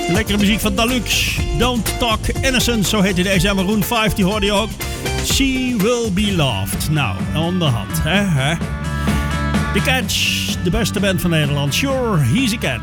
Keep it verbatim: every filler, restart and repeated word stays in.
Lekkere muziek van Deluxe. Don't Talk Innocent, zo heette deze. En Maroon vijf, die hoorde je ook. She Will Be Loved. Nou, onderhand, hè, hè. The Catch, de beste band van Nederland. Sure, he's a cat.